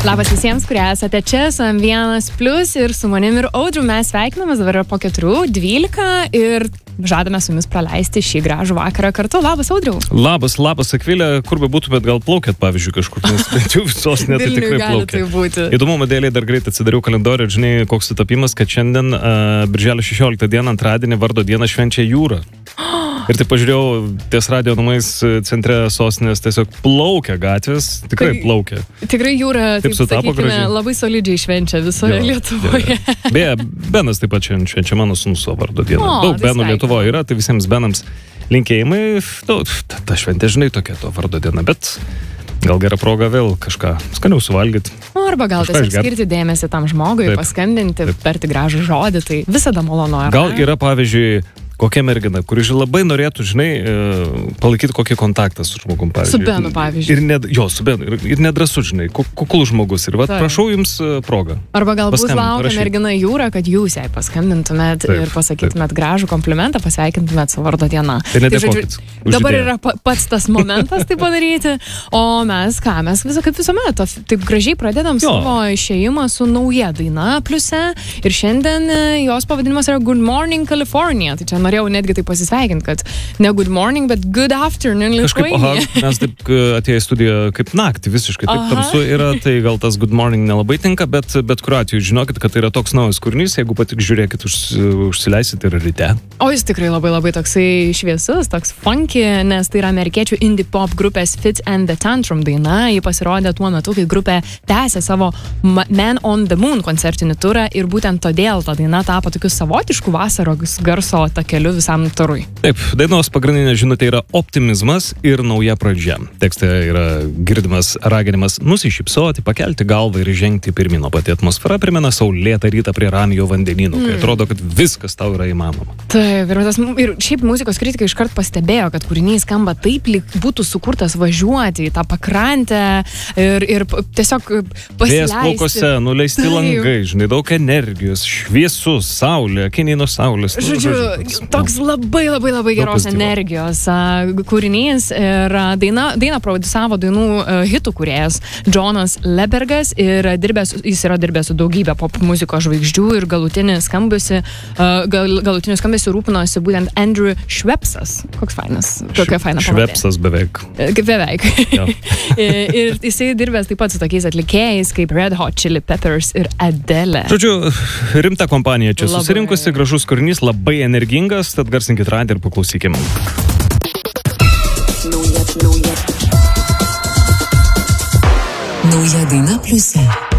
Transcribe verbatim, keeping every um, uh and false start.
Labas visiems, kurie esate čia su M vienas plus ir su manim ir Audriu. Mes sveikinamės dabar po keturių dvylika ir žadame su jumis praleisti šį gražų vakarą kartu. Labas, Audriu. Labas, labas, Akvilė. Kur be būtų, bet gal plaukėt, pavyzdžiui, kažkur, nes bent jau visos net tai tikrai plaukėt. Įdomumo dėliai dar greit atsidariau kalendorių ir žinai, koks sutapimas, kad šiandien uh, birželio šešioliktą dieną antradienį vardo dieną švenčia Jūra. Ir tai pažiūrėjau, ties radio namais centre sostinės tiesiog plaukia gatvės, tikrai tai, plaukia. Tikrai Jūra, taip, taip sakykime, labai solidžiai švenčia visoje jo, Lietuvoje. Jo. Beje, Benas taip pat šiandien švenčia mano sūnus vardo dieną. O, Daug tai Benų Lietuvoje yra, tai visiems Benams linkėjimai. Nu, ta, ta šventė, žinai, tokia to vardo diena, bet gal gera proga vėl kažką skaniau suvalgyti. Nu, arba gal tiesiog skirti dėmesį tam žmogui, taip, paskambinti, taip, perti gražų žodį, tai visada malonu. Gal yra, pavyzdžiui, kokia mergina, kuri labai norėtų, žinai, palaikyti kokį kontaktą su žmogum, pavyzdžiui. Su Benu, pavyzdžiui. Ir ne, jo, su Benu. Ir, ir nedrasu, žinai, kuklus žmogus. Ir vat, prašau jums progą. Arba galbūt laukia mergina Jūra, kad jūs jai paskambintumėt taip, ir pasakytumėt taip. Gražų komplimentą, pasveikintumėt su vardo diena. Tai nedėkokit. Tai, dabar yra pats tas momentas tai padaryti. O mes, ką, mes visą kaip visuomet, taip gražiai pradedam jo. Savo išėjimą su nauja daina pliuse. Ir šiandien jos pavadinimas yra Good Morning California. Tai čia norėjau netgi tai pasisveikinti, kad ne good morning, bet good afternoon Lithuania. Kažkaip, aha, mes taip atėję į studiją kaip naktį, visiškai taip aha. Tamsu yra, tai gal tas good morning nelabai tinka, bet, bet kuriuo atveju žinokit, kad tai yra toks naujas kūrinys, jeigu patik žiūrėkit, už, užsileisit ir ryte. O jis tikrai labai labai toksai šviesus, toks funky, nes tai yra amerikiečių indie pop grupės Fits and the Tantrum daina. Ji pasirodė tuo metu, kai grupė tęsė savo Man on the Moon koncertinį turą ir būtent todėl ta daina tapo tokiu savotišku vasaros garso takeliu visam turui. Taip, dainos pagrindinė žinutė yra optimizmas ir nauja pradžia. Tekste yra girdimas raginimas nusišypsoti, pakelti galvą ir žengti pirmyn. O pati atmosfera primena saulėtą rytą prie Ramiojo vandenyno, kai mm. atrodo, kad viskas tau yra įmanoma. Taip, ir, tas, ir šiaip muzikos kritikai iškart pastebėjo, kad kūrinys skamba taip, lyg būtų sukurtas važiuoti į tą pakrantę ir, ir tiesiog pasileisti. Vėjas plaukose, nuleisti taip. Langai, žinai, daug energijos, šviesus, saulė, akiniai nuo saulės. Žodžiu, žodžiu toks labai labai labai geros energijos uh, kūrinys ir uh, daina, daina prodisavo dainų uh, hitų kūrėjas Jonas Lebergas ir dirbęs, jis yra dirbęs su daugybė pop muzikos žvaigždžių ir galutinį skambesį uh, gal, galutinių skambesį rūpinosi būtent Andrew Schweppesas. Koks fainas, kokia faina pavardė. Schweppesas beveik. Beveik. Ir jisai dirbęs taip pat su tokiais atlikėjais kaip Red Hot Chili Peppers ir Adele. Žodžiu, rimta kompanija čia labai susirinkusi, gražus kūrinys, labai energingas, tad garsinkit radiją ir paklausykime. Nauja, nauja. Nauja daina pliuse.